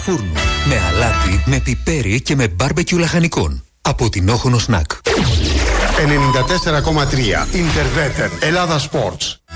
φούρνου. Με αλάτι, με πιπέρι και με μπάρμπεκιου λαχανικών. Από την Όχονο Σνακ. 94,3 Interveter Ελλάδα Sports.